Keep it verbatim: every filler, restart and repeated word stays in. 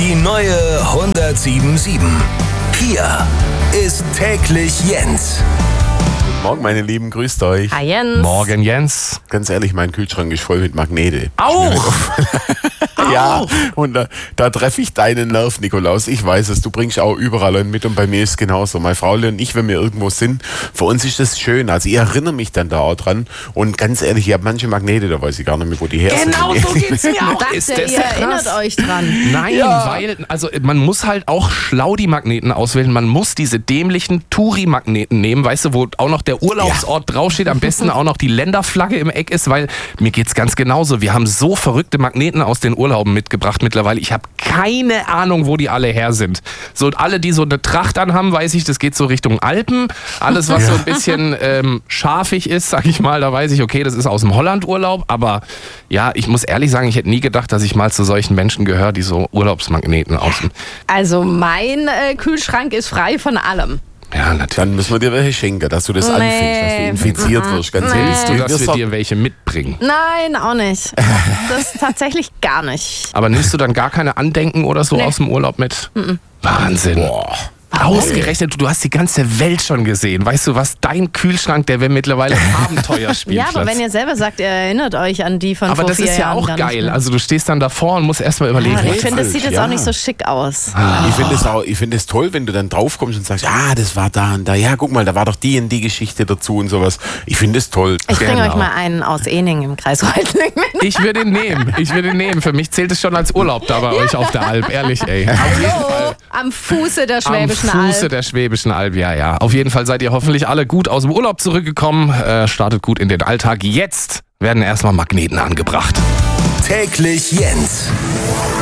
Die neue hundertsieben sieben. Hier ist täglich Jens. Guten Morgen, meine Lieben, grüßt euch. Hi Jens. Morgen, Jens. Ganz ehrlich, mein Kühlschrank ist voll mit Magnete. Auch! Ja, und da, da treffe ich deinen Nerv, Nikolaus. Ich weiß es, du bringst auch überall einen mit und bei mir ist es genauso. Meine Frau und ich, wenn wir irgendwo sind, für uns ist das schön. Also ich erinnere mich dann da auch dran. Und ganz ehrlich, ich habe manche Magnete, da weiß ich gar nicht mehr, wo die her sind. Genau so geht's mir auch. Dachte, Ist das ihr ja erinnert krass? euch dran. Nein, Ja. weil, also man muss halt auch schlau die Magneten auswählen. Man muss diese dämlichen Touri-Magneten nehmen, weißt du, wo auch noch der Urlaubsort draufsteht, am besten auch noch die Länderflagge im Eck ist, weil mir geht's ganz genauso. Wir haben so verrückte Magneten aus den Urlauben mitgebracht mittlerweile. Ich habe keine Ahnung, wo die alle her sind. So alle, die so eine Tracht anhaben, weiß ich, das geht so Richtung Alpen. Alles, was so ein bisschen ähm, scharfig ist, sag ich mal, da weiß ich, okay, das ist aus dem Holland-Urlaub. Aber ja, ich muss ehrlich sagen, ich hätte nie gedacht, dass ich mal zu solchen Menschen gehöre, die so Urlaubsmagneten aus dem... Also mein äh, Kühlschrank ist frei von allem. Ja, natürlich. Dann müssen wir dir welche schenken, dass du das Nee. anfängst, dass du infiziert wirst. Ganz Nee. ehrlich. Du, dass wir wirst dir welche mitbringen. Nein, auch nicht. Das tatsächlich gar nicht. Aber nimmst du dann gar keine Andenken oder so Nee. aus dem Urlaub mit? Wahnsinn. Boah. Ausgerechnet, du, du hast die ganze Welt schon gesehen. Weißt du was? Dein Kühlschrank, der wäre mittlerweile ein Abenteuerspielplatz. Ja, aber wenn ihr selber sagt, ihr erinnert euch an die von aber vor das vier ist ja Jahren, auch dann geil. nicht mehr. Also du stehst dann davor und musst erstmal überlegen. Aber ich was- finde, das sieht jetzt Ja. auch nicht so schick aus. Ich finde es auch, ich finde es toll, wenn du dann draufkommst und sagst, ah, das war da und da. Ja, guck mal, da war doch die und die Geschichte dazu und sowas. Ich finde es toll. Ich bringe Genau. euch mal einen aus Ening im Kreis Reutlingen mit. Ich würde ihn nehmen. Ich würde ihn nehmen. Für mich zählt es schon als Urlaub da bei euch auf der Alp. Ehrlich, ey. Auf jeden Fall. Am Fuße der Am Schwäbischen Fuße Alb. der Schwäbischen Alb, ja, ja. Auf jeden Fall seid ihr hoffentlich alle gut aus dem Urlaub zurückgekommen. Äh, startet gut in den Alltag. Jetzt werden erstmal Magneten angebracht. Täglich Jens.